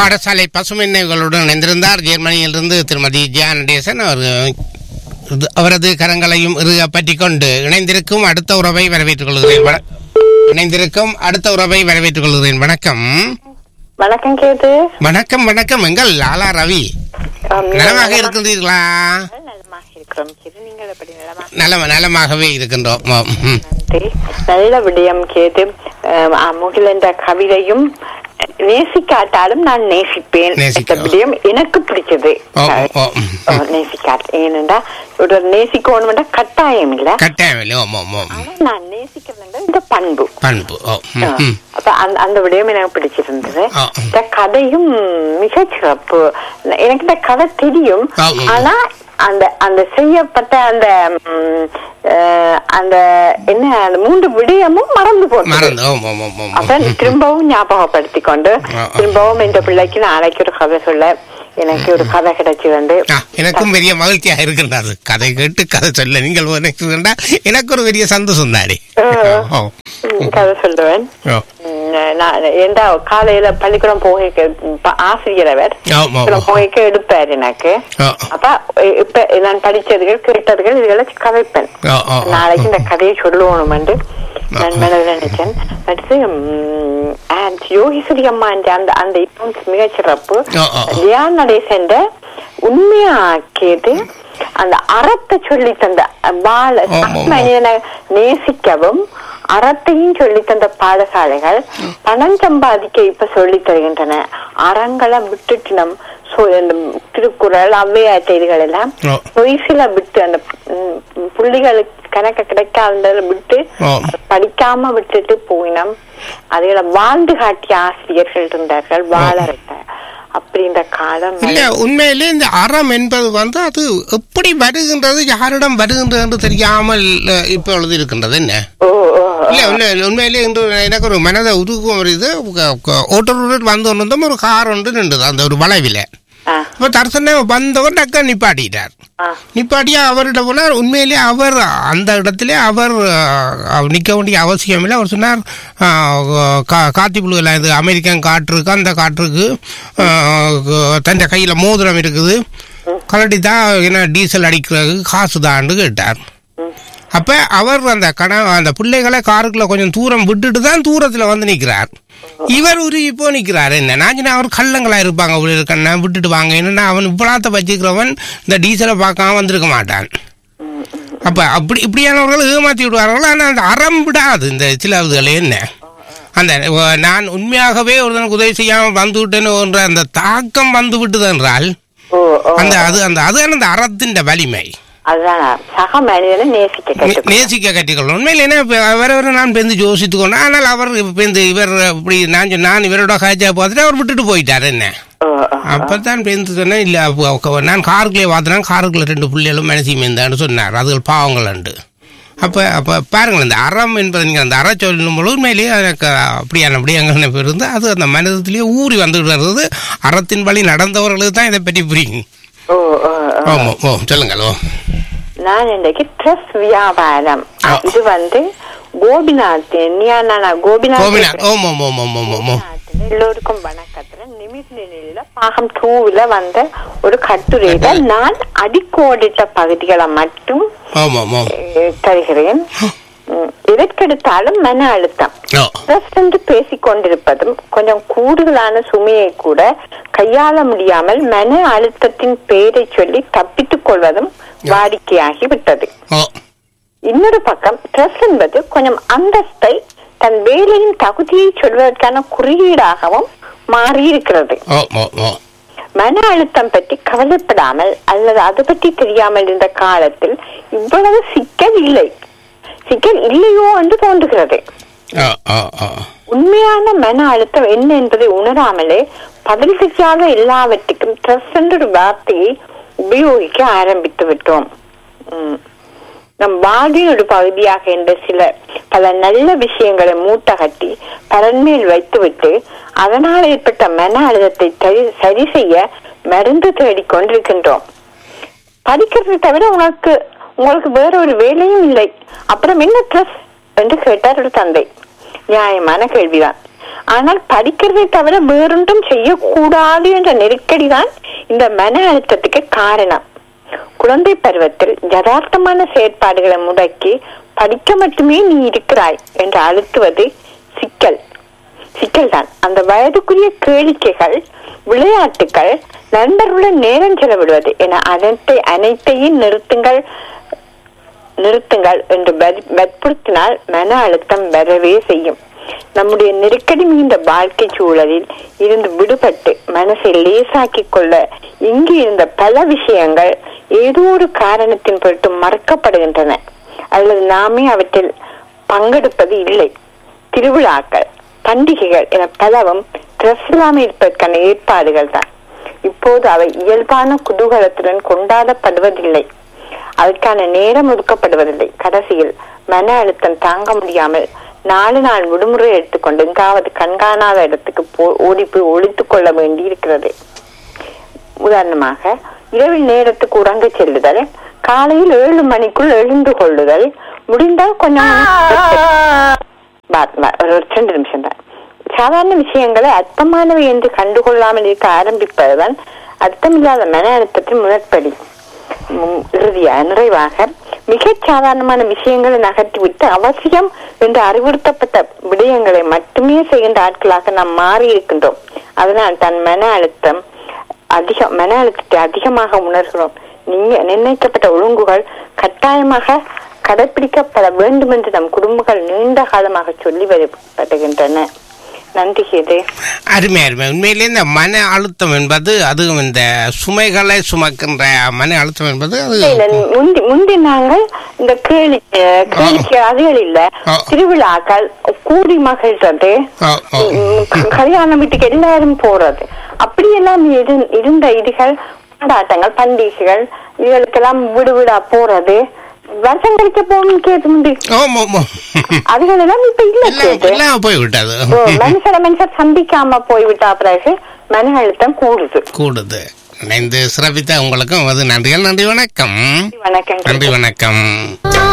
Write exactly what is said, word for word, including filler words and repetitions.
பாடசாலை பசுமென்னைகளுடன் இணைந்திருந்தார் ஜெர்மனியிலிருந்து திருமதி ஜானடேசன். அவர் அவரது கரங்களையும் பற்றி கொண்டு இணைந்திருக்கும் அடுத்த உறவை வரவேற்றுக் கொள்கிறேன். இணைந்திருக்கும் அடுத்த உறவை வரவேற்றுக் கொள்கிறேன். வணக்கம். வணக்கம் கேது. வணக்கம் வணக்கம். எங்கள் லாலா ரவி நலமாக இருக்கின்றீர்களா? நலமா நலமாகவே இருக்கின்றோம். நல்ல விடயம் கேது. முகில் என்ற கவிதையும் நேசிக்காட்டாலும் நான் நேசிப்பேன். விடயம் எனக்கு பிடிச்சது. நேசிக்காட் ஏனென்றா ஒரு நேசிக்கணும் கட்டாயம் இல்ல, கட்டாயம் இல்ல. நான் நேசிக்கிறேன் இந்த பண்பு பண்பு அப்ப அந்த விடயம் எனக்கு பிடிச்சிருந்தது. இந்த கதையும் மிக சிறப்பு. எனக்கு இந்த கதை தெரியும், ஆனா அந்த அந்த செய்யப்பட்ட அந்த அந்த என்ன அந்த மூன்று விடயமும் மறந்து போனது. அப்ப திரும்பவும் ஞாபகப்படுத்தி கொண்டு திரும்பவும் இந்த பிள்ளைக்கு நாளைக்கு ஒரு கதை சொல்ல எனக்கு ஒரு கதை கிடைச்சி வந்து எனக்கும் பெரிய மகிழ்ச்சியாக இருக்கின்றது. கதை கேட்டு கதை சொல்ல நீங்கள் எனக்கு ஒரு பெரிய சந்தோஷம் தானே. கதை சொல்லுவேன். ஏண்டா காலையில பள்ளிக்கூடம் போக ஆசிரியரவர் போக எடுப்பார் எனக்கு. அப்ப இப்ப நான் படிச்சதுகள் கேட்டதுகள் இதுகளை கதைப்பேன். நாளைக்கு இந்த கதையை சொல்லணும் என்று நான் மனதில் நினைச்சேன். அடுத்து யோகிஸ்வரி அம்மா என்ற அந்த அந்த இப்போ மிகச்சிறப்பு லியான் நடேசன் உண்மையா கேட்டு அந்த அறத்தை சொல்லி தந்த பால மனிதனை நேசிக்கவும் அறத்தையும் சொல்லி தந்த பாடசாலைகள் பணம் சம்பாதிக்க இப்ப சொல்லி தருகின்றன. அறங்களை விட்டுட்டு நம் திருக்குறள் ஔவையார் செய்திகள் எல்லாம் பொய்சில விட்டு அந்த புள்ளிகளுக்கு கணக்க கிடைக்காத விட்டு படிக்காம விட்டுட்டு போயினம். அதுகளை வாழ்ந்து காட்டிய ஆசிரியர்கள் இருந்தார்கள், வாழ அப்படின்ற காலம் இல்ல. உண்மையிலே இந்த அறம் என்பது வந்து அது எப்படி வருகின்றது, யாரிடம் வருகின்றது என்று தெரியாமல் இப்பொழுது இருக்கின்றது. என்ன இல்ல உண்மையிலே இன்று எனக்கு ஒரு மனதை உருவம் வருது. ஓட்டர் வந்து ஒன்று ஒரு கார் ஒன்று நின்றுது அந்த ஒரு வளைவில. இப்ப தர்சன வந்தவர் டக்கா நிப்பாட்டிட்டார். நிப்பாட்டியா அவர்கிட்ட போனார். உண்மையிலே அவர் அந்த இடத்துல அவர் நிற்க வேண்டிய அவசியம் இல்லை. அவர் சொன்னார் காத்தி புழுவில் இது அமெரிக்கன் காற்றுக்கு அந்த காற்றுக்கு தன் கையில மோதிரம் இருக்குது, கலட்டி தான் என்ன டீசல் அடிக்கிறதுக்கு காசு தான்னு கேட்டார். அப்ப அவர் அந்த கண அந்த பிள்ளைகளை காருக்குள்ள கொஞ்சம் தூரம் விட்டுட்டு தான் தூரத்துல வந்து நிற்கிறார். இவர் ஒரு இப்போ நிற்கிறார். என்ன நான் அவர் கள்ளங்களா இருப்பாங்க இருக்கண்ணா விட்டுட்டு வாங்க. என்னன்னா அவன் இவ்வளோத்த வச்சுக்கிறவன் இந்த டீசலை பார்க்காம வந்திருக்க மாட்டான். அப்ப அப்படி இப்படியானவர்கள் ஏமாற்றி விடுவார்கள். ஆனால் அந்த அறம் விடாது இந்த சில இதுகளை. என்ன அந்த நான் உண்மையாகவே ஒருத்தனுக்கு உதவி செய்யாமல் வந்து விட்டேன்னு அந்த தாக்கம் வந்து விட்டுது என்றால் அந்த அது அந்த அது அந்த அறத்தின் வலிமை நேசிக்க கட்டிக்கொள்ளும். உண்மையில் என்ன வேற நான் பெந்து யோசித்துக்கொண்டு, ஆனால் அவர் பெந்து இவர் இப்படி நான் நான் இவரோட காய்ச்சா பார்த்துட்டு அவர் விட்டுட்டு போயிட்டார். என்ன அப்பதான் பெந்து சொன்னேன் இல்ல நான் காருக்குள்ளே பார்த்தேன், காருக்குள்ள ரெண்டு பிள்ளைகளும் மனசியும் இருந்தான்னு சொன்னார். அதுகள் பாவங்கள் உண்டு. அப்ப அப்ப பாருங்கள் இந்த அறம் என்பது நீங்க அந்த அற சொல்லும் பொழுது உண்மையிலேயே எனக்கு அப்படியான அப்படியாங்க இருந்து அது அந்த மனிதத்திலேயே ஊறி வந்துட்டு வருது. அறத்தின் வழி நடந்தவர்களுக்கு தான் இதை பற்றி புரியும். ஆமா ஓ சொல்லுங்களோ. நான் இன்றைக்கு ட்ரெஸ் வியாபாரம் இது வந்து கோபிநாத் கோபிநாத் எல்லோருக்கும் வணக்கத்துல நிமிஷ பாகம் டூல வந்த ஒரு கட்டுரையில நான் அடிக்கோடிட்ட பகுதிகளை மட்டும் தருகிறேன். எதற்கெடுத்தாலும் மன அழுத்தம் என்று பேசிக் கொண்டிருப்பதும் கொஞ்சம் கூடுதலான சுமையை கூட கையாள முடியாமல் மன அழுத்தத்தின் பெயரை சொல்லி தப்பித்துக் கொள்வதும் வாடிக்கையாகி விட்டது. இன்னொரு பக்கம் ட்ரெஸ் என்பது கொஞ்சம் அந்தஸ்தை தன் வேலையின் தகுதியை சொல்வதற்கான குறியீடாகவும் மாறி இருக்கிறது. மன அழுத்தம் பற்றி கவலைப்படாமல் அல்லது அது பற்றி தெரியாமல் இருந்த காலத்தில் இவ்வளவு சிக்கல் இல்லை சிக்கல் இல்லையோ என்று தோன்றுகிறது. உண்மையான மன அழுத்தம் என்ன என்பதை உணராமலே பதில் தெரியாத எல்லாவற்றுக்கும் ட்ரெஸ் என்ற ஒரு வார்த்தையை உபயோகிக்க ஆரம்பித்து விட்டோம். நம் வாழ்வின் ஒரு பகுதியாக என்ற சில பல நல்ல விஷயங்களை மூட்டை கட்டி பரன்மேல் வைத்துவிட்டு அதனால் ஏற்பட்ட மன அழுத்தத்தை சரி செய்ய மருந்து தேடிக் கொண்டிருக்கின்றோம். படிக்கிறதை தவிர உனக்கு உங்களுக்கு வேற ஒரு வேலையும் இல்லை, அப்புறம் என்ன ட்ரெஸ் என்று கேட்டார் ஒரு தந்தை. நியாயமான கேள்விதான். ஆனால் படிக்கிறதை தவிர வேறொன்றும் செய்யக்கூடாது என்ற நெருக்கடி தான் இந்த மன அழுத்தத்துக்கு காரணம். குழந்தை பருவத்தில் யதார்த்தமான செயற்பாடுகளை முடக்கி படிக்க மட்டுமே நீ இருக்கிறாய் என்று அழுத்துவது சிக்கல் சிக்கல் தான். அந்த வயதுக்குரிய கேளிக்கைகள், விளையாட்டுகள், நண்பர்களுடன் நேரம் செலவிடுவது என அனைத்தை அனைத்தையும் நிறுத்துங்கள் நிறுத்துங்கள் என்று வற்புறுத்தினால் மன அழுத்தம் வரவே செய்யும். நம்முடைய நெருக்கடி மிகுந்த வாழ்க்கை சூழலில் இருந்து விடுபட்டு மனசை லேசாக்கி கொள்ள இங்கு இருந்த பல விஷயங்கள் ஏதோ ஒரு காரணத்தின் பொருட்டு மறக்கப்படுகின்றன அல்லது நாமே அவற்றில் பங்கெடுப்பது இல்லை. திருவிழாக்கள், பண்டிகைகள் என பலவும் திரசில்லாமல் இருப்பதற்கான ஏற்பாடுகள் தான். இப்போது அவை இயல்பான குதூகலத்துடன் கொண்டாடப்படுவதில்லை, அதற்கான நேரம் ஒதுக்கப்படுவதில்லை. கடைசியில் மன அழுத்தம் தாங்க முடியாமல் நாலு நாள் விடுமுறை எடுத்துக்கொண்டு எங்காவது கண்காணாத இடத்துக்கு போ ஓடி போய் ஒழித்துக் கொள்ள வேண்டி இருக்கிறது. உதாரணமாக, இரவில் நேரத்துக்கு உறங்க செல்லுதல், காலையில் ஏழு மணிக்குள் எழுந்து கொள்ளுதல், முடிந்தால் கொஞ்சம் ஒரு ரெண்டு நிமிஷம் தான். சாதாரண விஷயங்களை அற்பமானவை என்று கண்டுகொள்ளாமல் இருக்க ஆரம்பிப்பதுதான் அர்த்தமில்லாத மன அழுத்தத்தின் முதற்படி. இறுதியா நிறைவாக மிகச் சாதாரணமான விஷயங்களை நகர்த்திவிட்டு அவசியம் என்று அறிவுறுத்தப்பட்ட விடயங்களை மட்டுமே செய்கின்ற ஆட்களாக நாம் மாறி இருக்கின்றோம். அதனால் தன் மன அழுத்தம் அதிக மன அழுத்தத்தை அதிகமாக உணர்கிறோம். நீங்க நிர்ணயிக்கப்பட்ட ஒழுங்குகள் கட்டாயமாக கடைபிடிக்கப்பட வேண்டும் என்று நம் குடும்பங்கள் நீண்ட காலமாக சொல்லி வருகின்றன. நன்றி. இது அருமை அருமை. உண்மையிலே இந்த மன அழுத்தம் என்பது அதுவும் இந்த சுமைகளை சுமக்கின்ற மன அழுத்தம் என்பது முந்தி முந்தி நாங்கள் இந்த கேளி கேளிக்கை அதுகள் இல்ல, திருவிழாக்கள், கூடி மகிழ்றது, கல்யாண வீட்டுக்கு எல்லாரும் போறது, அப்படியெல்லாம் இருந்த இதுகள், கொண்டாட்டங்கள், பண்டிகைகள், இதுகளுக்கெல்லாம் வீடு வீடா போறது, வருஷம் கழிக்க போகணும் கேட்டு அதுகள் எல்லாம் இப்ப இல்ல, போய்விட்டது. மனுஷர மனுஷர் சந்திக்காம போய்விட்டா பிறகு மன அழுத்தம் கூடுது கூடுது. இணைந்து சிறப்பித்த உங்களுக்கும் அது நன்றிகள். நன்றி, வணக்கம். வணக்கம். நன்றி, வணக்கம்.